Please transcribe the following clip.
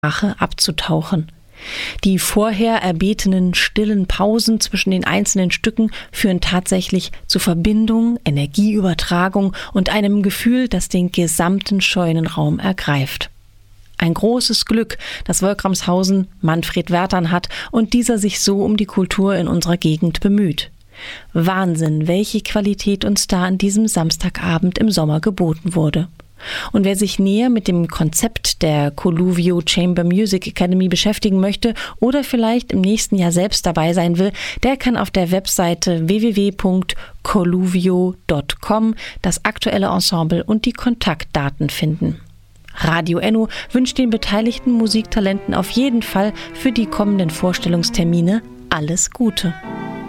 Sprache abzutauchen. Die vorher erbetenen stillen Pausen zwischen den einzelnen Stücken führen tatsächlich zu Verbindung, Energieübertragung und einem Gefühl, das den gesamten Scheunenraum ergreift. Ein großes Glück, dass Wolkramshausen Manfred Werthan hat und dieser sich so um die Kultur in unserer Gegend bemüht. Wahnsinn, welche Qualität uns da an diesem Samstagabend im Sommer geboten wurde. Und wer sich näher mit dem Konzept der Coluvio Chamber Music Academy beschäftigen möchte oder vielleicht im nächsten Jahr selbst dabei sein will, der kann auf der Webseite www.coluvio.com das aktuelle Ensemble und die Kontaktdaten finden. Radio Enno wünscht den beteiligten Musiktalenten auf jeden Fall für die kommenden Vorstellungstermine alles Gute.